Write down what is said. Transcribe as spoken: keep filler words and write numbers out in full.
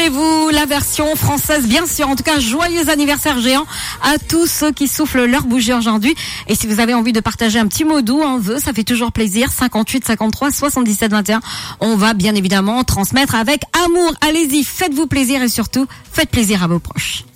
Préparez-vous, la version française, bien sûr. En tout cas, joyeux anniversaire géant à tous ceux qui soufflent leur bougie aujourd'hui. Et si vous avez envie de partager un petit mot doux, un vœu, ça fait toujours plaisir. cinquante-huit cinquante-trois soixante-dix-sept vingt et un. On va bien évidemment transmettre avec amour. Allez-y, faites-vous plaisir et surtout, faites plaisir à vos proches.